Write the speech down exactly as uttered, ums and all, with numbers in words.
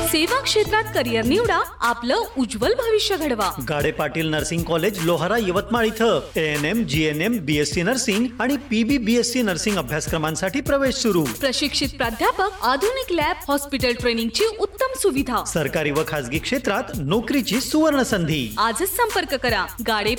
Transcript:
सेवा क्षेत्रात करिअर निवडा, आपलं उज्ज्वल भविष्य घडवा. गाडे पाटील नर्सिंग कॉलेज लोहारा यवतमाळ इथं A N M, G N M, B S C nursing आणि पी बी बी एस सी नर्सिंग अभ्यासक्रमांसाठी प्रवेश सुरू. प्रशिक्षित प्राध्यापक, आधुनिक लॅब, हॉस्पिटल ट्रेनिंगची उत्तम सुविधा. सरकारी व खासगी क्षेत्रात नोकरीची सुवर्ण संधी. आजच संपर्क करा. गाडे